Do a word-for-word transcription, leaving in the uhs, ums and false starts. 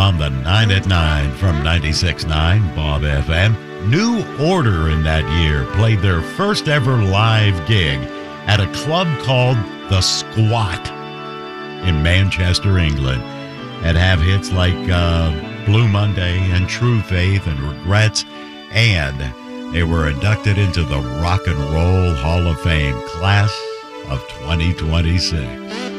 on the nine at nine from ninety-six point nine Bob F M. New Order in that year played their first ever live gig at a club called The Squat in Manchester, England, and have hits like uh, Blue Monday and True Faith and Regrets, and they were inducted into the Rock and Roll Hall of Fame class of twenty twenty-six.